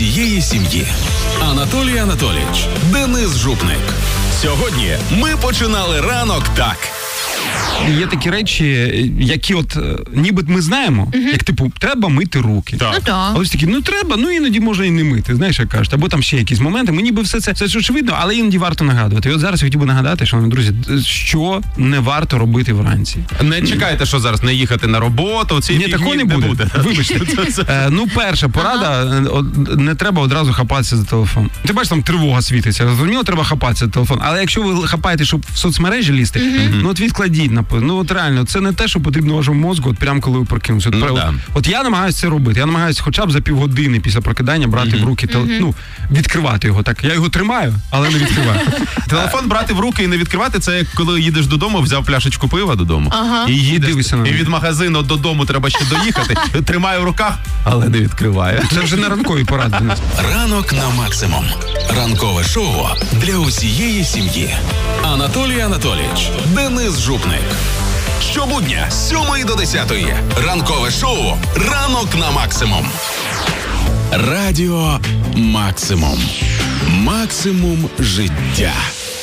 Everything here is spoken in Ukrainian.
усієї сім'ї. Анатолій Анатолійович, Денис Жупник. Сьогодні ми починали ранок так. Є такі речі, які ніби ми знаємо, як типу, треба мити руки. Так. Ну, так. А ось такі, треба, іноді можна і не мити, знаєш, як кажуть. Або там ще якісь моменти, ми ніби все це очевидно, але іноді варто нагадувати. І от зараз я хотів би нагадати, шановні друзі, що не варто робити вранці. Не чекайте, що зараз не їхати на роботу. Ні, такого не буде. Вибачте. Перша порада, не треба одразу хапатися за телефон. Ти бачиш, там тривога світиться, розуміло, треба хапатися за телефон. Але якщо ви хапаєте, щоб в соцмережі лізти, відкладіть, реально, це не те, що потрібно вашому мозку, прямо коли ви прокинуться. От я намагаюся це робити. Я намагаюся хоча б за півгодини після прокидання брати в руки, відкривати його. Так, я його тримаю, але не відкриваю. Телефон брати в руки і не відкривати, це як коли їдеш додому, взяв пляшечку пива додому. І їдеш. І від магазину додому треба ще доїхати. Тримаю в руках, але не відкриваю. Це вже не ранкові поради. Ранок на максимум. Ранкове шоу для усієї сім'ї. Анатолій Анатолійович, Денис Жупник. Щобудня з 7 до 10. Ранкове шоу «Ранок на максимум». Радіо «Максимум». Максимум життя.